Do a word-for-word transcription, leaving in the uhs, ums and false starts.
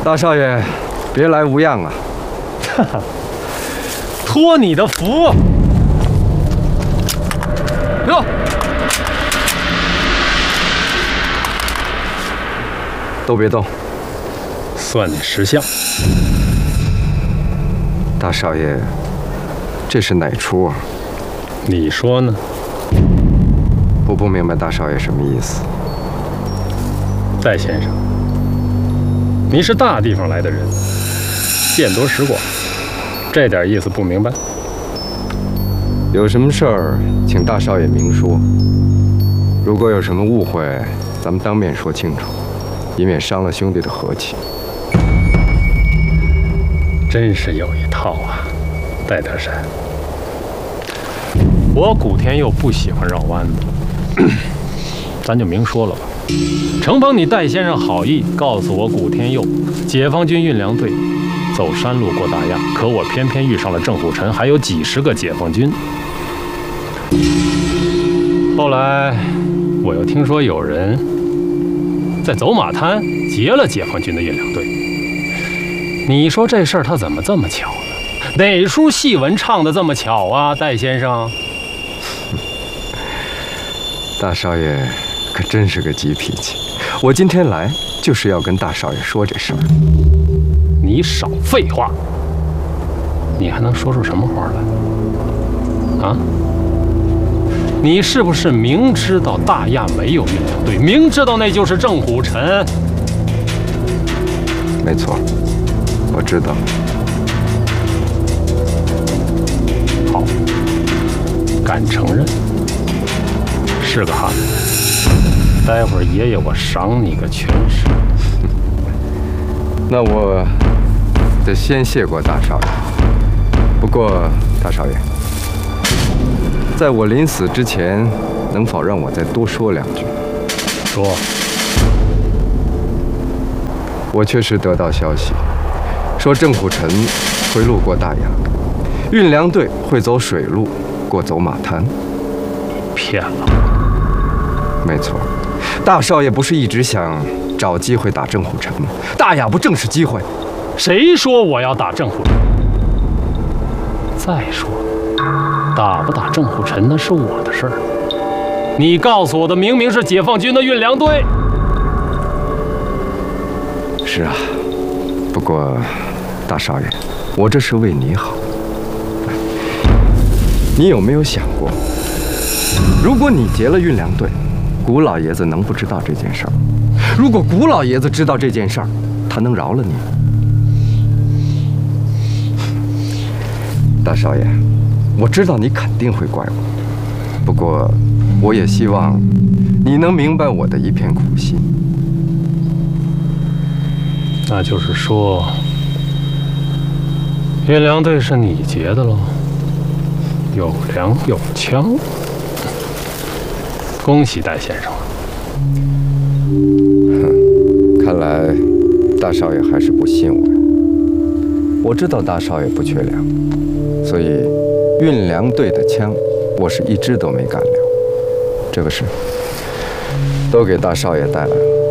大少爷，别来无恙啊！ 哈哈，托你的福。哟， 都别动， 算你识相。 大少爷，这是哪出啊？ 你说呢？ 我不明白大少爷什么意思。 戴先生，你是大地方来的人，见多识广，这点意思不明白？ 有什么事儿，请大少爷明说。如果有什么误会，咱们当面说清楚，以免伤了兄弟的和气。 真是有一套啊，戴德山。我古天佑不喜欢绕弯子，咱就明说了吧。承蒙你戴先生好意，告诉我古天佑，解放军运粮队走山路过大亚，可我偏偏遇上了郑虎臣，还有几十个解放军。后来我又听说有人在走马滩劫了解放军的运粮队。你说这事儿他怎么这么巧呢？哪出戏文唱得这么巧啊，戴先生？ 大少爷可真是个急脾气，我今天来就是要跟大少爷说这事儿。 你少废话，你还能说出什么话来？啊？你是不是明知道大亚没有运粮队，明知道那就是郑虎臣？ 没错，我知道。 好，敢承认，是个汉子。待会儿爷爷我赏你个全尸。 那我得先谢过大少爷。不过大少爷，在我临死之前，能否让我再多说两句？ 说。 我确实得到消息，说郑虎臣会路过大亚，运粮队会走水路过走马滩。 骗了。 没错，大少爷不是一直想找机会打郑虎臣吗？大亚不正是机会？ 谁说我要打郑虎臣？再说，打不打郑虎臣那是我的事儿。你告诉我的明明是解放军的运粮队。 是啊，不过大少爷，我这是为你好。你有没有想过，如果你劫了运粮队，古老爷子能不知道这件事儿？如果古老爷子知道这件事儿，他能饶了你吗？大少爷，我知道你肯定会怪我，不过我也希望你能明白我的一片苦心。 那就是说，运粮队是你劫的喽？有粮有枪，恭喜戴先生。 哼，看来大少爷还是不信我呀。我知道大少爷不缺粮，所以运粮队的枪，我是一支都没敢留。这个事都给大少爷带来了。